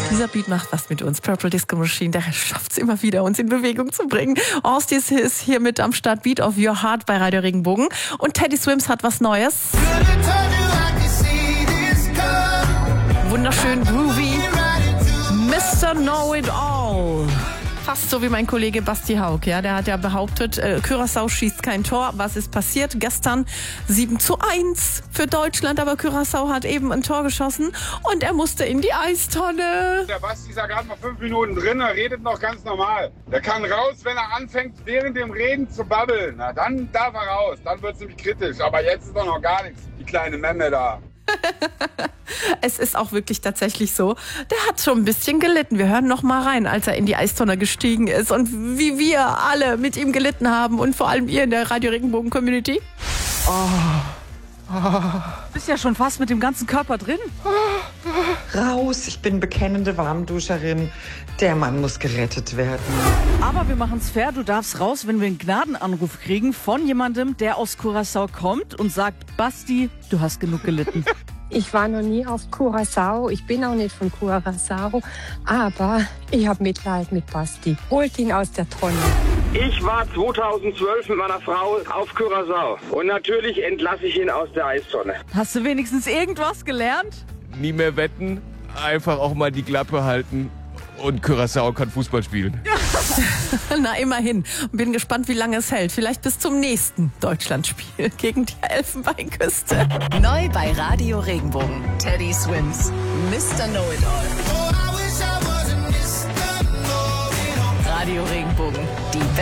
Dieser Beat macht was mit uns. Purple Disco Machine, der schafft es immer wieder, uns in Bewegung zu bringen. Horst ist hier mit am Start. Beat of Your Heart bei Radio Regenbogen. Und Teddy Swims hat was Neues. Wunderschön groovy. Mr. Know-It-All. Fast so wie mein Kollege Basti Haug. Ja, der hat ja behauptet, Curaçao schießt kein Tor. Was ist passiert? Gestern 7:1 für Deutschland, aber Curaçao hat eben ein Tor geschossen und er musste in die Eistonne. Der Basti ist ja gerade mal 5 Minuten drin, er redet noch ganz normal. Der kann raus, wenn er anfängt, während dem Reden zu babbeln. Na, dann darf er raus, dann wird es nämlich kritisch. Aber jetzt ist doch noch gar nichts, die kleine Memme da. Es ist auch wirklich tatsächlich so. Der hat schon ein bisschen gelitten. Wir hören noch mal rein, als er in die Eistonne gestiegen ist und wie wir alle mit ihm gelitten haben und vor allem ihr in der Radio Regenbogen Community. Du bist ja schon fast mit dem ganzen Körper drin. Raus, ich bin bekennende Warmduscherin. Der Mann muss gerettet werden. Aber wir machen es fair, du darfst raus, wenn wir einen Gnadenanruf kriegen von jemandem, der aus Curaçao kommt und sagt, Basti, du hast genug gelitten. Ich war noch nie auf Curaçao, ich bin auch nicht von Curaçao, aber ich habe Mitleid mit Basti. Holt ihn aus der Tonne. Ich war 2012 mit meiner Frau auf Curaçao und natürlich entlasse ich ihn aus der Eistonne. Hast du wenigstens irgendwas gelernt? Nie mehr wetten, einfach auch mal die Klappe halten und Curaçao kann Fußball spielen. Na, immerhin. Bin gespannt, wie lange es hält. Vielleicht bis zum nächsten Deutschlandspiel gegen die Elfenbeinküste. Neu bei Radio Regenbogen. Teddy Swims, Mr. Know-It-All. Radio Regenbogen, die